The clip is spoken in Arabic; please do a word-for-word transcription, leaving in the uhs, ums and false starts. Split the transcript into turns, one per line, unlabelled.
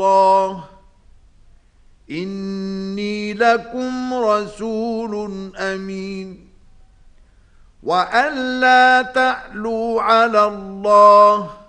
الله إني لكم رسول أمين وأن لا تعلوا على الله